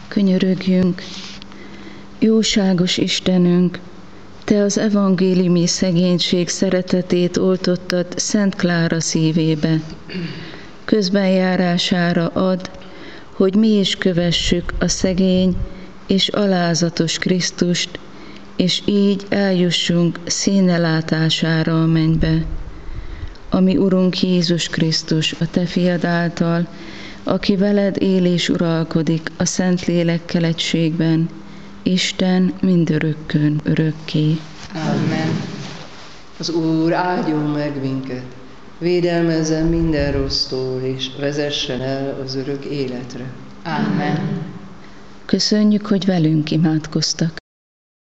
Könyörögjünk. Jóságos Istenünk, Te az evangéliumi szegénység szeretetét oltottad Szent Klára szívébe. Közbenjárására add, hogy mi is kövessük a szegény és alázatos Krisztust, és így eljussunk színelátására a mennybe. Ami Urunk Jézus Krisztus, a Te fiad által, aki veled él és uralkodik a Szentlélekkel egységben, Isten mindörökkön örökké. Amen. Az Úr áldjon meg minket, védelmezzen minden rossztól, és vezessen el az örök életre. Amen. Köszönjük, hogy velünk imádkoztak.